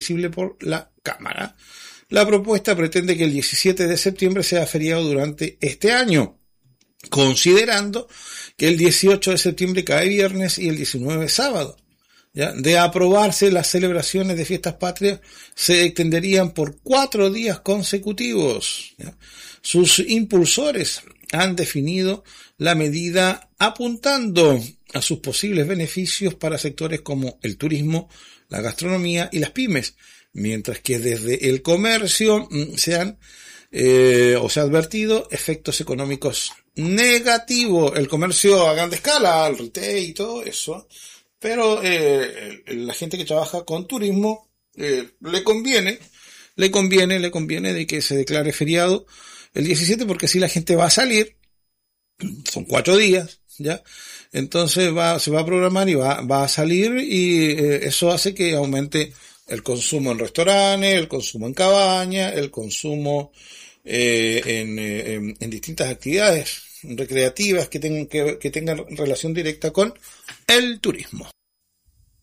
admisible por la Cámara. La propuesta pretende que el 17 de septiembre sea feriado durante este año, considerando que el 18 de septiembre cae viernes y el 19 sábado. ¿Ya? De aprobarse, las celebraciones de fiestas patrias se extenderían por 4 días consecutivos. ¿Ya? Sus impulsores han definido la medida apuntando a sus posibles beneficios para sectores como el turismo, la gastronomía y las pymes, mientras que desde el comercio se ha advertido efectos económicos negativos. El comercio a gran escala, el retail y todo eso, pero la gente que trabaja con turismo le conviene de que se declare feriado el 17, porque si la gente va a salir, son 4 días, ¿ya? Entonces se va a programar y va a salir, y eso hace que aumente el consumo en restaurantes, el consumo en cabañas, el consumo en distintas actividades recreativas que tengan relación directa con el turismo.